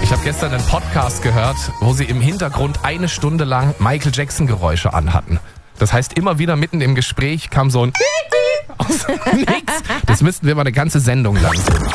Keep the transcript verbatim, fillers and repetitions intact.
Ich habe gestern einen Podcast gehört, wo sie im Hintergrund eine Stunde lang Michael Jackson Geräusche anhatten. Das heißt, immer wieder mitten im Gespräch kam so ein aus dem Nix. Das müssten wir mal eine ganze Sendung lang.